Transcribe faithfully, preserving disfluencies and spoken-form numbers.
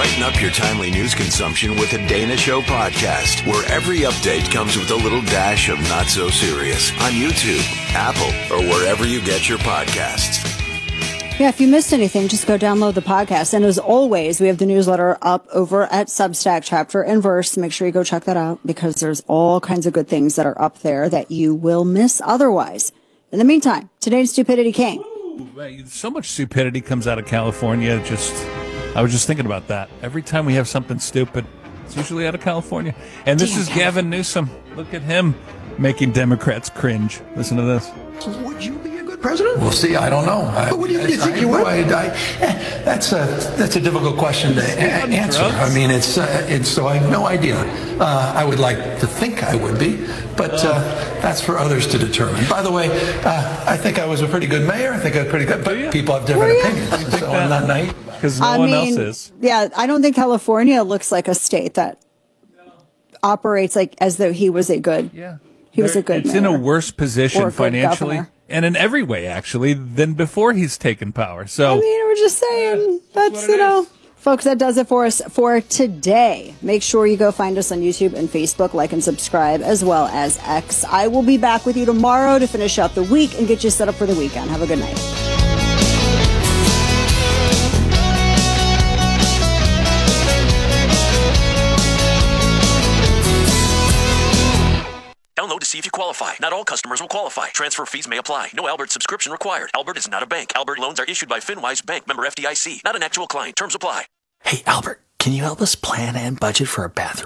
Brighten up your timely news consumption with the Dana Show podcast, where every update comes with a little dash of not so serious on YouTube, Apple, or wherever you get your podcasts. Yeah, if you missed anything, just go download the podcast. And as always, we have the newsletter up over at Substack, Chapter and Verse. Make sure you go check that out because there's all kinds of good things that are up there that you will miss otherwise. In the meantime, today's Stupidity King. Ooh, so much stupidity comes out of California. Just, I was just thinking about that. Every time we have something stupid, it's usually out of California. And this Damn is Gavin Newsom. Look at him making Democrats cringe. Listen to this. Would you be a good president? We'll see. I don't know. I, But what do you, you I, think I, you would? I, I, eh, that's a that's a difficult question to a- answer. drugs? I mean, it's uh, it's so I have no idea. Uh, I would like to think I would be, but uh, that's for others to determine. By the way, uh, I think I was a pretty good mayor. I think I was pretty good, but people have different Were you? opinions, so I'm not naive. Because no I one mean, else is. yeah, I don't think California looks like a state that operates like as though he was a good, Yeah. he was a They're- good It's in a mayor. worse Or a position good financially governor. and in every way, actually, than before he's taken power. So, I mean, we're just saying that's, what you it know, is. folks, that does it for us for today. Make sure you go find us on YouTube and Facebook, like and subscribe, as well as X. I will be back with you tomorrow to finish out the week and get you set up for the weekend. Have a good night. Download to see if you qualify. Not all customers will qualify. Transfer fees may apply. No Albert subscription required. Albert is not a bank. Albert loans are issued by FinWise Bank, member F D I C. Not an actual client. Terms apply. Hey, Albert, can you help us plan and budget for a bathroom